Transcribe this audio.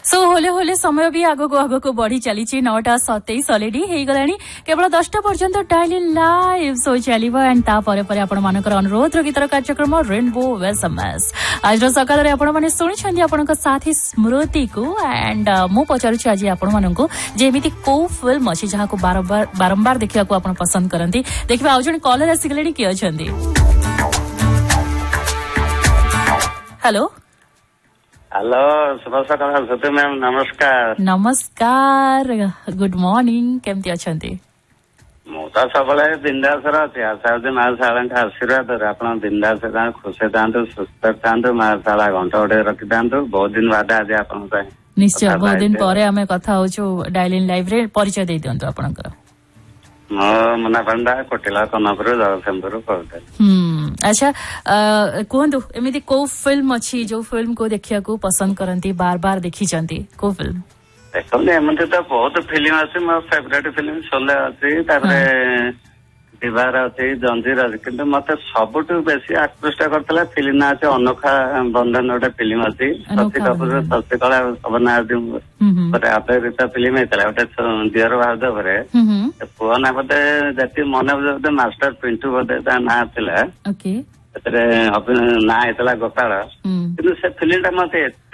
सो होले होले समय भी आगो को बढ़ी चली 9:27 ऑलरेडी हे गलानी केवल 10टा पर्यंत डायली लाइव सो चलिबो एंड ता परे परे आपण मानकर अनुरोध गीतर कार्यक्रम रेनबो एसएमएस आज सकाळ रे आपण माने सुनि छथि आपण साथी स्मृति को एंड मु पचारु छी आज आपण मानको जेमिति को फिल्म अछि जहा को बारंबार देखिया को आपण पसंद करंती देखिबा आ जण कॉलर आसी गलेनी कि अछंती हेलो हेलो शुभ सकाळ सत्य मैम नमस्कार नमस्कार गुड मॉर्निंग केमती अछंती मु तो सबले बिंदास रहती आशा माँ शाला आशीर्वाद आपण बिंदास खुशी था सुस्थ था माँ शाला घंटा गोटे रखी था बहुत दिन बाद आज आपण निश्चय बहुत दिन पर आम कथा हो डायलिन लाइव रे परिचय दे दियंतु आपनकर मो मुना पंडा कोटिला कनपुर जगतसिंहपुर कहते अच्छा कहतु एमती को फिल्म अच्छी जो फिल्म को देखिया को पसंद करती बार बार देखी चंती को फिल्म देखो एमती तो बहुत फिल्म अच्छी मो फेवरेट फिल्म शोले अच्छी दिवार अच्छी जंजीर अच्छी किंतु मत सबुठ बेसी आकृष्ट करता फिल्म ना अच्छे अनोखा बंधन गोटे फिल्म अच्छी शशि कपूर शशि कला शोभना आधारित फिल्म होता गोटे दियर भाउज पुआ ना बोधे जी मन बोधे मास्टर पिंटू बोधे ना था ना होता गोपाल कि फिल्म टा मत